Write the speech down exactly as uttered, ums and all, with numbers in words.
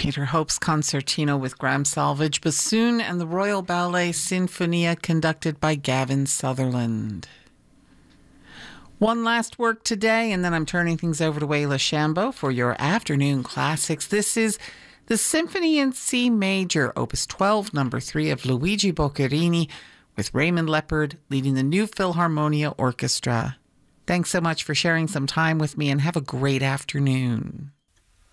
Peter Hope's Concertino with Graham Salvage Bassoon and the Royal Ballet Sinfonia conducted by Gavin Sutherland. One last work today, and then I'm turning things over to Wayla Shambo for your afternoon classics. This is the Symphony in C Major, Opus twelve, number three of Luigi Boccherini, with Raymond Leppard leading the New Philharmonia Orchestra. Thanks so much for sharing some time with me, and have a great afternoon.